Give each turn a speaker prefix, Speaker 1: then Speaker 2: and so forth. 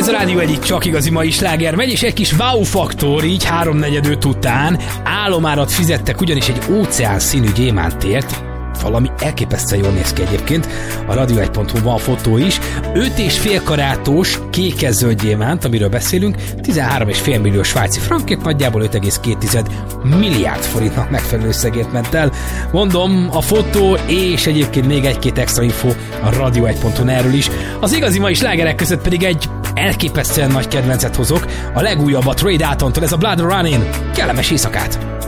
Speaker 1: Ez a Rádió egyik csak igazi mai sláger megy, és egy kis wow faktor, így 3:45 után álomárat fizettek, ugyanis egy óceán színű gyémántért. Valami elképesztően jól néz ki egyébként. A radio1.hu van fotó is. 5,5 karátos kékes-zöld gyémánt, amiről beszélünk, 13,5 millió svájci frankért, nagyjából 5,2 milliárd forintnak megfelelő összegért ment el. Mondom, a fotó és egyébként még egy-két extra info a radio1.hu erről is. Az igazi mai slágerek között pedig egy elképesztően nagy kedvencet hozok, a legújabbat Ray Daltontól, ez a Blood Running. Kellemes éjszakát!